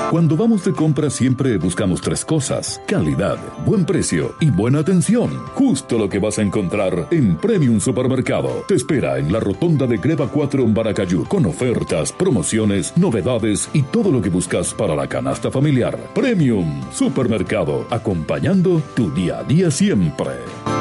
Cuando vamos de compras siempre buscamos 3 cosas: calidad, buen precio y buena atención. Justo lo que vas a encontrar en Premium Supermercado. Te espera en la rotonda de Greva 4 en Baracayú, con ofertas, promociones, novedades y todo lo que buscas para la canasta familiar. Premium Supermercado, acompañando tu día a día siempre.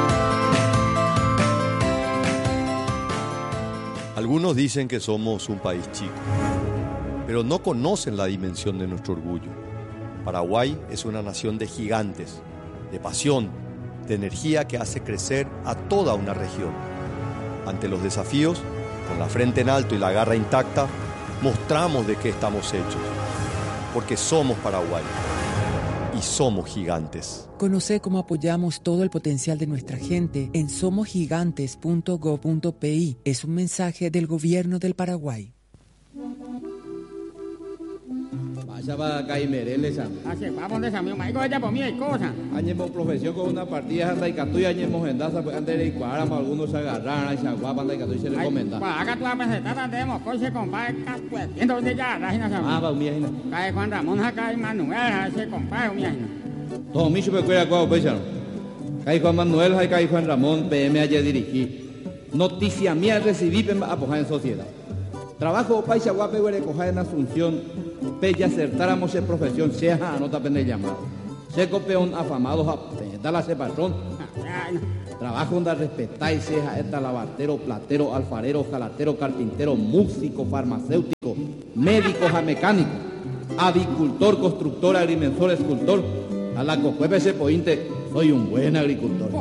Algunos dicen que somos un país chico, pero no conocen la dimensión de nuestro orgullo. Paraguay es una nación de gigantes, de pasión, de energía que hace crecer a toda una región. Ante los desafíos, con la frente en alto y la garra intacta, mostramos de qué estamos hechos, porque somos Paraguay y somos gigantes. Conoce cómo apoyamos todo el potencial de nuestra gente en somosgigantes.go.pi. Es un mensaje del Gobierno del Paraguay. Vaya para Caimerele, Sam. Hace vamos de Sam, maico ella por mí hay cosas. Añemos profesión con una partida anda y catuy, añemos endaza, pues antes de igualar, algunos se agarraran y se aguapan de catuy se recomienda. Pues acá tú vas a presentar, tenemos coche, compadre, pues, entonces ya, Rajina, Sam. Ah, va, mía, Cae Juan Ramón, acá y Manuel, ese compadre, mía. Todo mi chupe cuera cuau, pues, Cae Juan Manuel, cae Juan Ramón, PM ayer dirigí. Noticia mía recibí a pojar en sociedad. Trabajo paisa guape, güey, coja en Asunción. Pella acertáramos en profesión, sea anota pende llamada. Se copeón afamados a la patrón. Trabajo donde respetáis, sea esta lavatero, platero, alfarero, jalatero, carpintero, músico, farmacéutico, médico, a mecánico, avicultor, constructor, agrimensor, escultor. A la cojuepe ese pointe, soy un buen agricultor.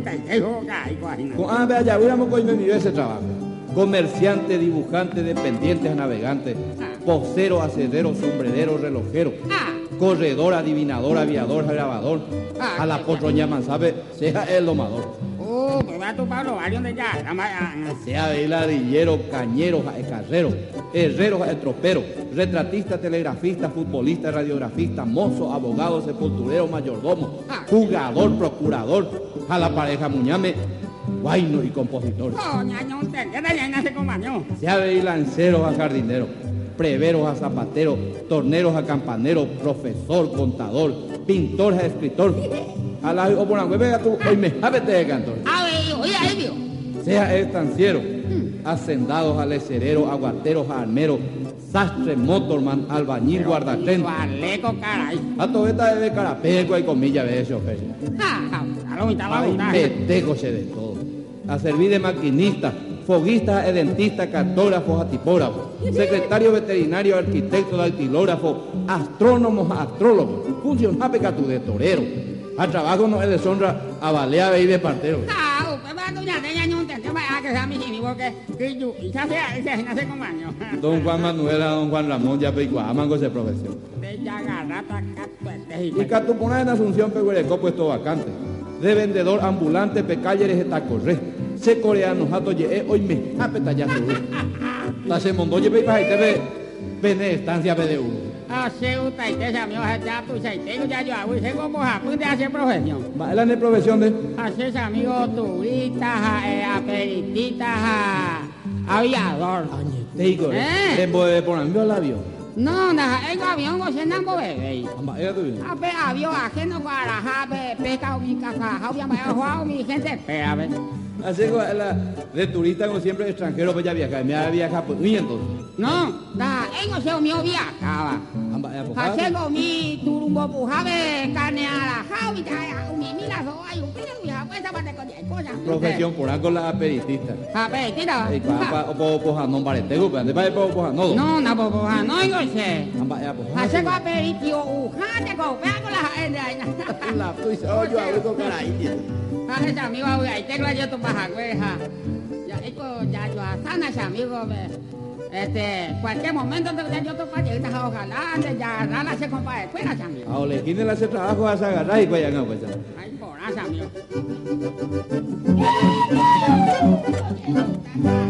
Vea, ya hubiéramos cogido mi ese trabajo. Comerciante, dibujante, dependiente, navegante, posero, hacedero, sombrerero, relojero, corredor, adivinador, aviador, grabador, a la potroña mansabe, sea el domador. Me va a tu Pablo, ¿a dónde ya? Sea veladillero, cañero, carrero, herrero, tropero, retratista, telegrafista, futbolista, radiografista, mozo, abogado, sepulturero, mayordomo, jugador, procurador, a la pareja muñame, guayno y compositor. Sea lancero a jardinero, preveros a zapatero, torneros a campanero, profesor, contador, pintor a escritor. A la oponagüe tú hoy me jábete de cantor. Sea estanciero, hacendados, alecerero, aguateros, armeros, sastre, motorman, albañil, guardatén. A todo esta de carapeco y comilla de ese oficio. Ay, metecoche de todo. A servir de maquinista, foguista, dentista, cartógrafos, a tipógrafos, secretario veterinario, arquitecto, dactilógrafo, astrónomos, astrólogos, funcionario de torero. A trabajo no es deshonra, a balea y de partero. Don Juan Manuel, don Juan Ramón, ya peicua, amango se profesión. Y Catupona en Asunción, Peguerecó, puesto vacante. De vendedor ambulante, pecalleres, etacorre. Se coreano, jato, ye, hoy me japeta ya su. La se mondó, ye, peipa, y te ve, vene estancia, BD1. Hace usted, ese amigo, ya, pues, tengo ya yo, hago, y se como, pues, de hacer profesión. ¿La de profesión de? Hace ese amigo, turistas, aperitistas, aviador. Añeteico, ¿eh? Por amigo el avión. No, el avión no se enamó, bebé. Avión ajeno, guaraja, pesca, mi caja, mi gente, espera, ve. Así que de turista como siempre extranjero pues ya viaja, me ha viajado pues y entonces. No, ellos se mío viajaba. Haciendo mi turumbo pujave carne a la jaula, mi mira so hay un pino viaja pues esa parte con cosas. Profesión por algo la aperitista. Aperitista. Y pa poja no baretego, pero de pa poja no. No, poja no yo sé. Hace con aperitivo ujate con con la gente. La tuya yo hago con caray. Ese amigo, ahí tengo yo tu pajagueja. Ya, esto ya yo sana ese amigo. Cualquier momento te yo tu pajagueja, ojalá ya rana se compadre. Espera, ese amigo. A Olequín le hace trabajo a agarrar y pues ya no, pues ya. Ay, por ese amigo.